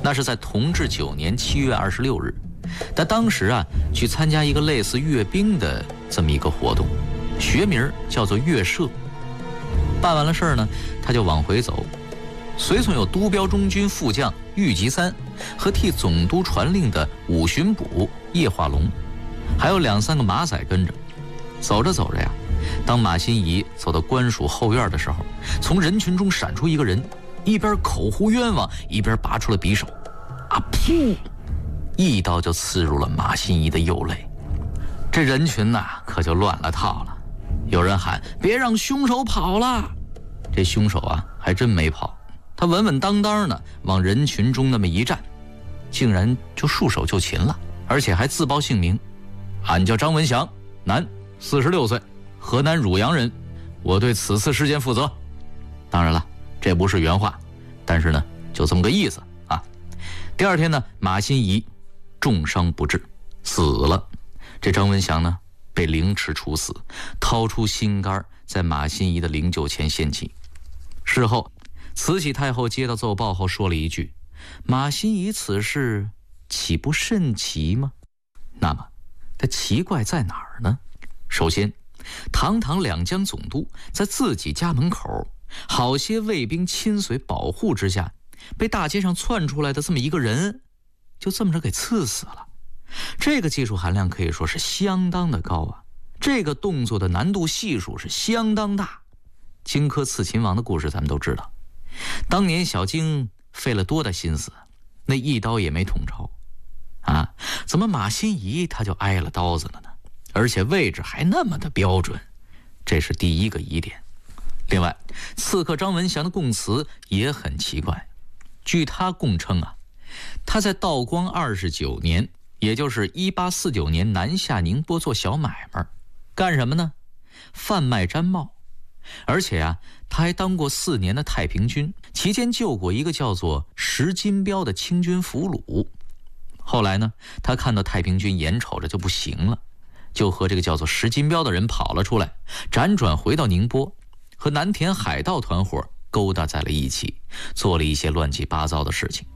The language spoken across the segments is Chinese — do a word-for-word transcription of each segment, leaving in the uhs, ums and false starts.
那是在同治九年七月二十六日，他当时啊去参加一个类似阅兵的这么一个活动，学名叫做阅社。办完了事儿呢，他就往回走，随从有督标中军副将郁吉三和替总督传令的武巡捕叶化龙，还有两三个马仔跟着。走着走着呀，当马新贻走到官署后院的时候，从人群中闪出一个人，一边口呼冤枉，一边拔出了匕首，啊噗，一刀就刺入了马新贻的右肋。这人群呐，可就乱了套了。有人喊：“别让凶手跑了！”这凶手啊，还真没跑，他稳稳当当的往人群中那么一站，竟然就束手就擒了，而且还自报姓名：“俺叫张文祥，男，四十六岁，河南汝阳人，我对此次事件负责。”当然了，这不是原话，但是呢，就这么个意思啊。第二天呢，马新贻重伤不治，死了。这张文祥呢，被凌迟处死，掏出心肝在马新贻的灵柩前献祭。事后，慈禧太后接到奏报后说了一句：“马新贻此事岂不甚奇吗？”那么，它奇怪在哪儿呢？首先，堂堂两江总督在自己家门口，好些卫兵亲随保护之下，被大街上窜出来的这么一个人，就这么着给刺死了。这个技术含量可以说是相当的高啊，这个动作的难度系数是相当大。荆轲刺秦王的故事咱们都知道，当年小荆费了多大心思，那一刀也没捅着啊，怎么马新贻他就挨了刀子了呢？而且位置还那么的标准，这是第一个疑点。另外，刺客张文祥的供词也很奇怪。据他供称啊，他在道光二十九年，也就是一八四九年南下宁波做小买卖，干什么呢？贩卖毡帽。而且啊，他还当过四年的太平军，期间救过一个叫做石金彪的清军俘虏。后来呢，他看到太平军眼瞅着就不行了，就和这个叫做石金彪的人跑了出来，辗转回到宁波，和南田海盗团伙勾搭在了一起，做了一些乱七八糟的事情。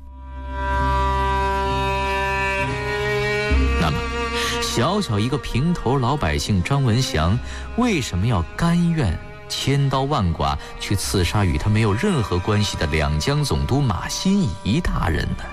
那么，小小一个平头老百姓张文祥，为什么要甘愿千刀万剐去刺杀与他没有任何关系的两江总督马新贻大人呢？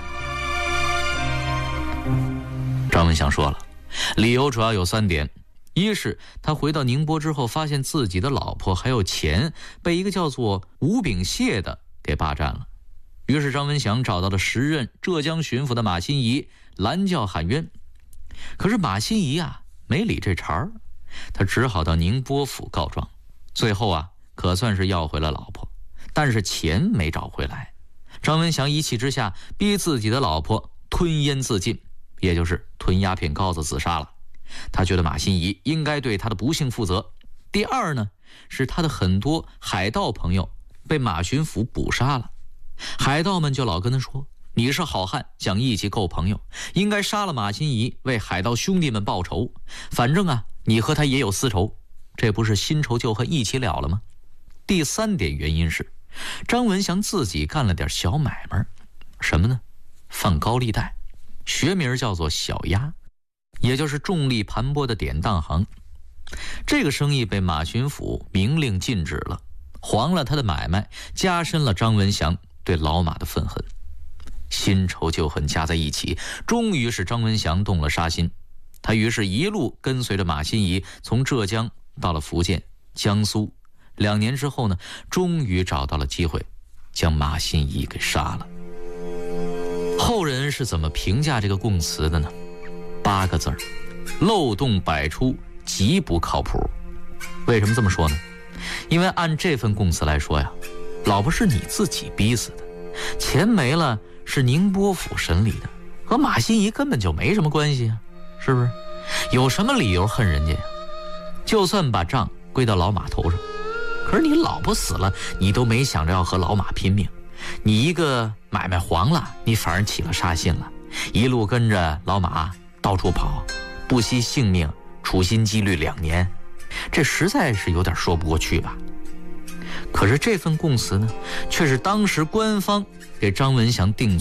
张文祥说了，理由主要有三点：一是他回到宁波之后，发现自己的老婆还有钱被一个叫做吴秉燮的给霸占了，于是张文祥找到了时任浙江巡抚的马新贻，拦轿喊冤。可是马新贻啊没理这茬儿，他只好到宁波府告状。最后啊，可算是要回了老婆，但是钱没找回来。张文祥一气之下，逼自己的老婆吞烟自尽，也就是吞鸦片膏子自杀了。他觉得马新贻应该对他的不幸负责。第二呢，是他的很多海盗朋友被马巡抚捕杀了，海盗们就老跟他说：“你是好汉，讲义气够朋友，应该杀了马新贻，为海盗兄弟们报仇。反正啊，你和他也有私仇。”这不是新仇旧恨一起了了吗？第三点原因是，张文祥自己干了点小买卖，什么呢？放高利贷，学名叫做小押，也就是重利盘剥的典当行。这个生意被马巡抚明令禁止了，黄了他的买卖，加深了张文祥对老马的愤恨。新仇旧恨加在一起，终于是张文祥动了杀心。他于是一路跟随着马新贻从浙江到了福建、江苏，两年之后呢，终于找到了机会，将马新贻给杀了。后人是怎么评价这个供词的呢？八个字儿：漏洞百出，极不靠谱。为什么这么说呢？因为按这份供词来说呀，老婆是你自己逼死的，钱没了是宁波府审理的，和马新贻根本就没什么关系啊，是不是？有什么理由恨人家呀？就算把账归到老马头上，可是你老婆死了，你都没想着要和老马拼命，你一个买卖黄了，你反而起了杀心了，一路跟着老马到处跑，不惜性命，处心积虑两年，这实在是有点说不过去吧。可是这份供词呢，却是当时官方给张文祥定